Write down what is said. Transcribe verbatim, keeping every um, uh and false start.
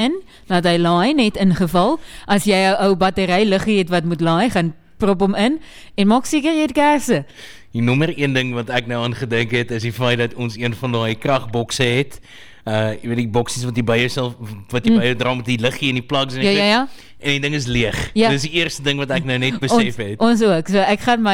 in, laat hy laai net in geval, as jy 'n ou battery liggie het wat moet laai, gaan prop hom in, en maak seker jy het kersse. Die nommer een ding wat ek nou aan gedink het, is die feit dat ons een van daai kragbokse het, uh, jy weet die boksies wat jy by jouself, wat jy mm. by jou dra met die liggie en die plugs en, ja, ja, ja. en die ding is leeg. Ja. Dis die eerste ding wat ek nou net besef ons, het. Ons ook, so ek gaan my